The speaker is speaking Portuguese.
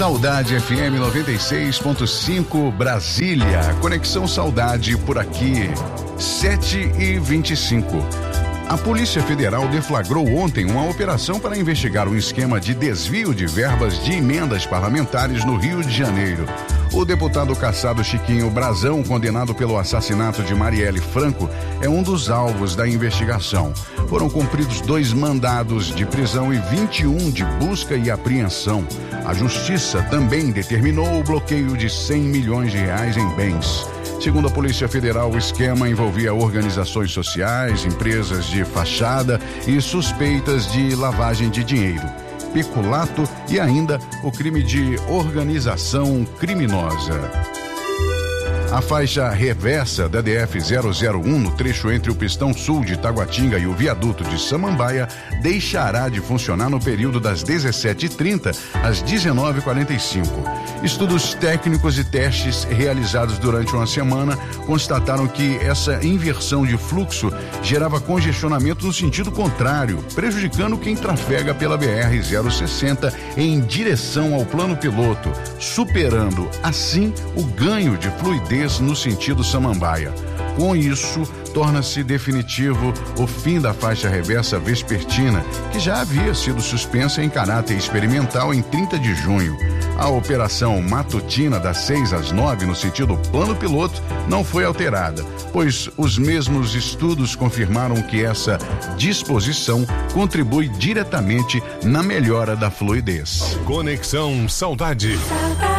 Saudade FM 96.5 Brasília. Conexão Saudade por aqui. 7h25. A Polícia Federal deflagrou ontem uma operação para investigar um esquema de desvio de verbas de emendas parlamentares no Rio de Janeiro. O deputado cassado Chiquinho Brazão, condenado pelo assassinato de Marielle Franco, é um dos alvos da investigação. Foram cumpridos 2 mandados de prisão e 21 de busca e apreensão. A Justiça também determinou o bloqueio de 100 milhões de reais em bens. Segundo a Polícia Federal, o esquema envolvia organizações sociais, empresas de fachada e suspeitas de lavagem de dinheiro, peculato e ainda o crime de organização criminosa. A faixa reversa da DF-001 no trecho entre o Pistão Sul de Taguatinga e o viaduto de Samambaia deixará de funcionar no período das 17h30 às 19h45. Estudos técnicos e testes realizados durante uma semana constataram que essa inversão de fluxo gerava congestionamento no sentido contrário, prejudicando quem trafega pela BR-060 em direção ao plano piloto, superando assim o ganho de fluidez no sentido Samambaia. Com isso, torna-se definitivo o fim da faixa reversa vespertina, que já havia sido suspensa em caráter experimental em 30 de junho. A operação matutina das 6 às 9 no sentido plano piloto não foi alterada, pois os mesmos estudos confirmaram que essa disposição contribui diretamente na melhora da fluidez. Conexão Saudade.